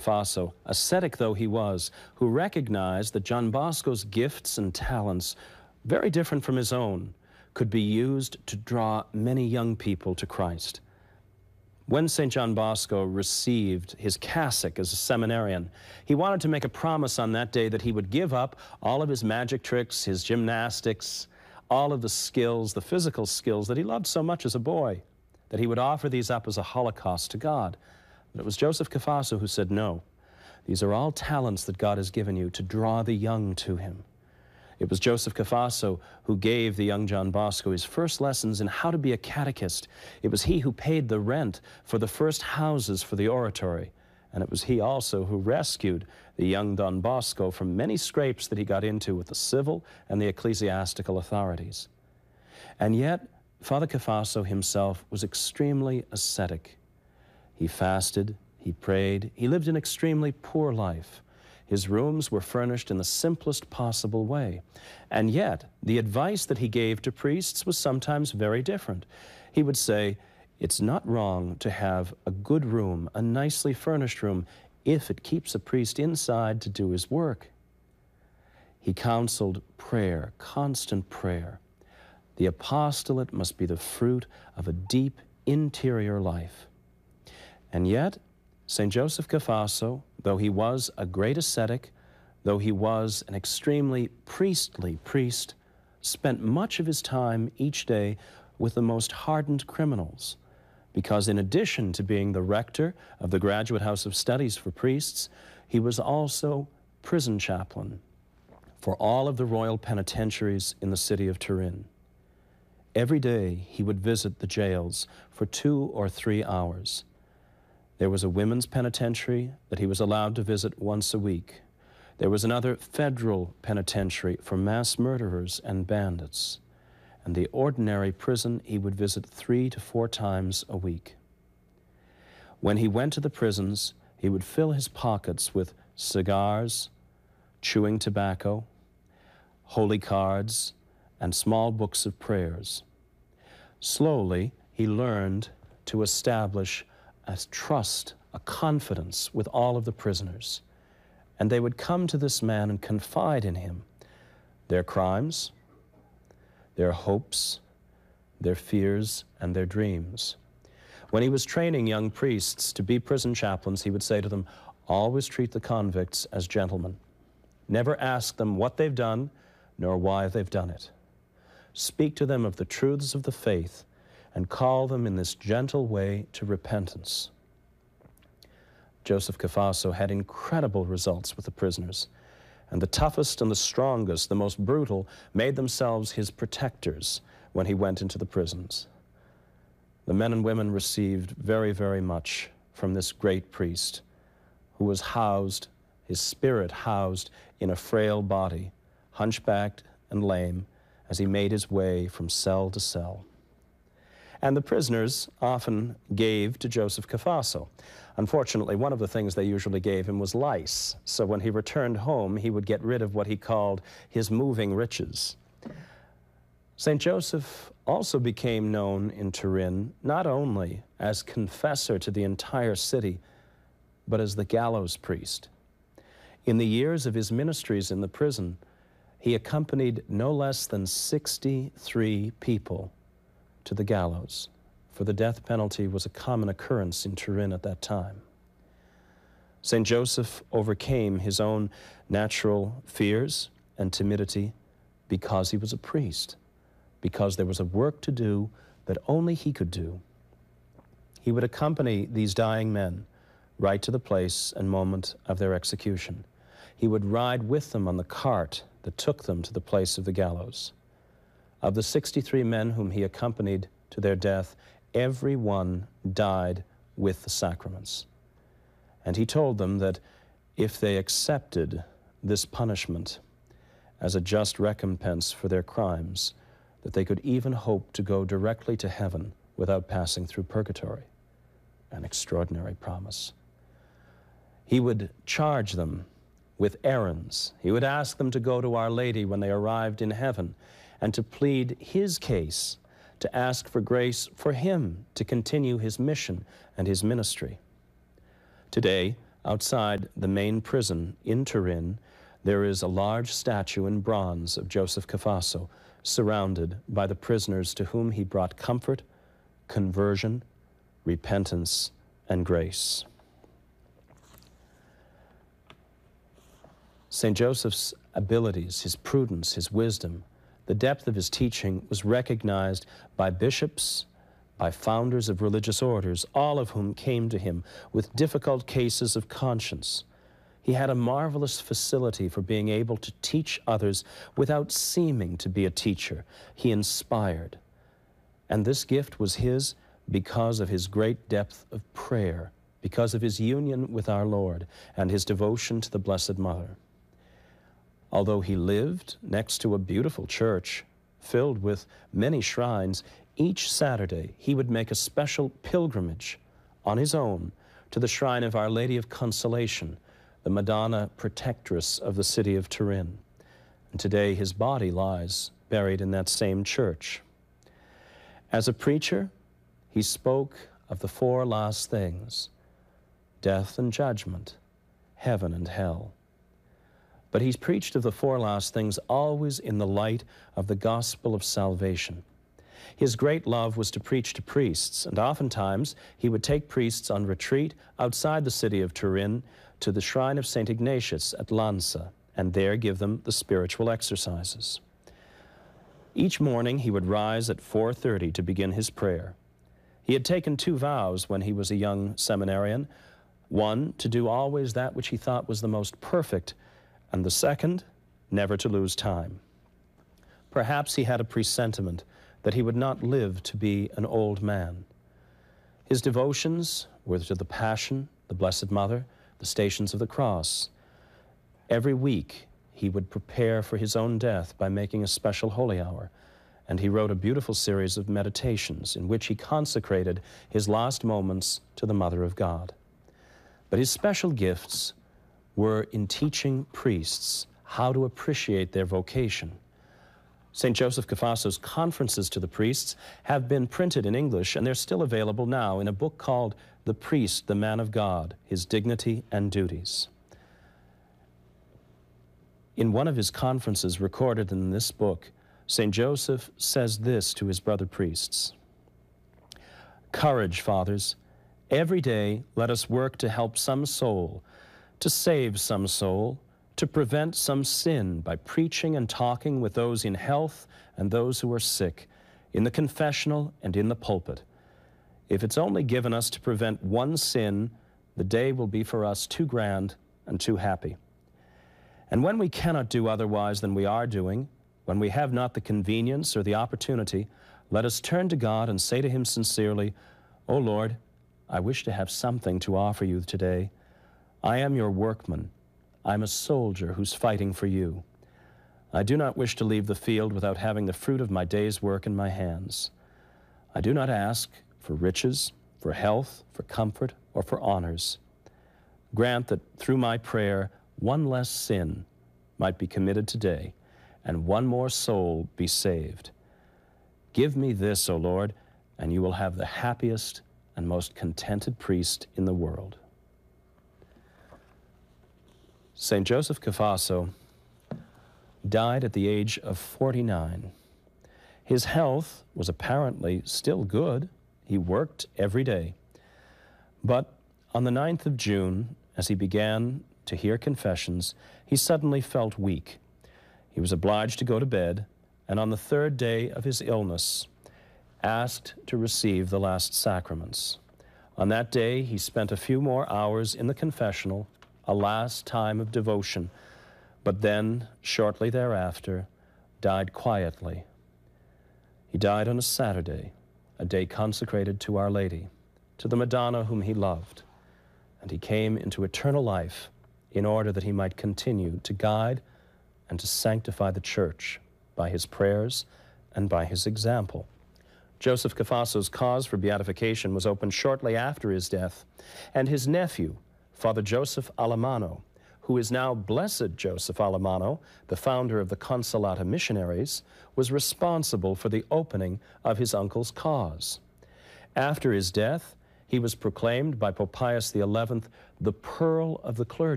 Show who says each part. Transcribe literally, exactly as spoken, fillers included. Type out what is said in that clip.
Speaker 1: Cafasso, ascetic though he was, who recognized that John Bosco's gifts and talents, very different from his own, could be used to draw many young people to Christ. When Saint John Bosco received his cassock as a seminarian, he wanted to make a promise on that day that he would give up all of his magic tricks, his gymnastics, all of the skills, the physical skills that he loved so much as a boy, that he would offer these up as a holocaust to God. But it was Joseph Cafasso who said, no, these are all talents that God has given you to draw the young to him. It was Joseph Cafasso who gave the young John Bosco his first lessons in how to be a catechist. It was he who paid the rent for the first houses for the oratory. And it was he also who rescued the young Don Bosco from many scrapes that he got into with the civil and the ecclesiastical authorities. And yet, Father Cafasso himself was extremely ascetic. He fasted, he prayed, he lived an extremely poor life. His rooms were furnished in the simplest possible way. And yet, the advice that he gave to priests was sometimes very different. He would say, it's not wrong to have a good room, a nicely furnished room, if it keeps a priest inside to do his work. He counseled prayer, constant prayer. The apostolate must be the fruit of a deep interior life. And yet, Saint Joseph Cafasso, though he was a great ascetic, though he was an extremely priestly priest, spent much of his time each day with the most hardened criminals, because in addition to being the rector of the Graduate House of Studies for Priests, he was also prison chaplain for all of the royal penitentiaries in the city of Turin. Every day he would visit the jails for two or three hours. There was a women's penitentiary that he was allowed to visit once a week. There was another federal penitentiary for mass murderers and bandits. And the ordinary prison he would visit three to four times a week. When he went to the prisons, he would fill his pockets with cigars, chewing tobacco, holy cards, and small books of prayers. Slowly, he learned to establish a trust, a confidence with all of the prisoners. And they would come to this man and confide in him their crimes, their hopes, their fears, and their dreams. When he was training young priests to be prison chaplains, he would say to them, always treat the convicts as gentlemen. Never ask them what they've done, nor why they've done it. Speak to them of the truths of the faith, and call them in this gentle way to repentance. Joseph Cafasso had incredible results with the prisoners, and the toughest and the strongest, the most brutal, made themselves his protectors when he went into the prisons. The men and women received very, very much from this great priest, who was housed, his spirit housed in a frail body, hunchbacked and lame, as he made his way from cell to cell. And the prisoners often gave to Joseph Cafasso. Unfortunately, one of the things they usually gave him was lice. So when he returned home, he would get rid of what he called his moving riches. Saint Joseph also became known in Turin not only as confessor to the entire city, but as the gallows priest. In the years of his ministries in the prison, he accompanied no less than sixty-three people to the gallows, for the death penalty was a common occurrence in Turin at that time. Saint Joseph overcame his own natural fears and timidity because he was a priest, because there was a work to do that only he could do. He would accompany these dying men right to the place and moment of their execution. He would ride with them on the cart that took them to the place of the gallows. Of the sixty-three men whom he accompanied to their death, every one died with the sacraments. And he told them that if they accepted this punishment as a just recompense for their crimes, that they could even hope to go directly to heaven without passing through purgatory. An extraordinary promise. He would charge them with errands. He would ask them to go to Our Lady when they arrived in heaven and to plead his case, to ask for grace for him to continue his mission and his ministry. Today, Outside the main prison in Turin, there is a large statue in bronze of Joseph Cafasso, surrounded by the prisoners to whom he brought comfort, conversion, repentance, and grace. Saint Joseph's abilities, his prudence, his wisdom, the depth of his teaching was recognized by bishops, by founders of religious orders, all of whom came to him with difficult cases of conscience. He had a marvelous facility for being able to teach others without seeming to be a teacher. He inspired. And this gift was his because of his great depth of prayer, because of his union with our Lord and his devotion to the Blessed Mother. Although he lived next to a beautiful church filled with many shrines, each Saturday he would make a special pilgrimage on his own to the shrine of Our Lady of Consolation, the Madonna Protectress of the city of Turin. And today his body lies buried in that same church. As a preacher, he spoke of the four last things: death and judgment, heaven and hell. But he preached of the four last things always in the light of the gospel of salvation. His great love was to preach to priests, and oftentimes he would take priests on retreat outside the city of Turin to the shrine of Saint Ignatius at Lanza, and there give them the spiritual exercises. Each morning he would rise at four thirty to begin his prayer. He had taken two vows when he was a young seminarian: one, to do always that which he thought was the most perfect, and the second, never to lose time. Perhaps he had a presentiment that he would not live to be an old man. His devotions were to the Passion, the Blessed Mother, the Stations of the Cross. Every week he would prepare for his own death by making a special holy hour, and he wrote a beautiful series of meditations in which he consecrated his last moments to the Mother of God. But his special gifts were in teaching priests how to appreciate their vocation. Saint Joseph Cafasso's conferences to the priests have been printed in English, and they're still available now in a book called The Priest, the Man of God, His Dignity and Duties. In one of his conferences recorded in this book, Saint Joseph says this to his brother priests: "Courage, fathers. Every day let us work to help some soul, to save some soul, to prevent some sin by preaching and talking with those in health and those who are sick, in the confessional and in the pulpit. If it's only given us to prevent one sin, the day will be for us too grand and too happy. And when we cannot do otherwise than we are doing, when we have not the convenience or the opportunity, let us turn to God and say to him sincerely, 'O Lord, I wish to have something to offer you today. I am your workman. I'm a soldier who's fighting for you. I do not wish to leave the field without having the fruit of my day's work in my hands. I do not ask for riches, for health, for comfort, or for honors. Grant that through my prayer one less sin might be committed today, and one more soul be saved. Give me this, O Lord, and you will have the happiest and most contented priest in the world." Saint Joseph Cafasso died at the age of forty-nine. His health was apparently still good. He worked every day. But on the ninth of June, as he began to hear confessions, he suddenly felt weak. He was obliged to go to bed, and on the third day of his illness, asked to receive the last sacraments. On that day, he spent a few more hours in the confessional, a last time of devotion, but then, shortly thereafter, died quietly. He died on a Saturday, a day consecrated to Our Lady, to the Madonna whom he loved, and he came into eternal life in order that he might continue to guide and to sanctify the Church by his prayers and by his example. Joseph Cafasso's cause for beatification was opened shortly after his death, and his nephew, Father Joseph Alemanno, who is now Blessed Joseph Alemanno, the founder of the Consolata missionaries, was responsible for the opening of his uncle's cause. After his death, He was proclaimed by Pope Pius the eleventh the pearl of the clergy.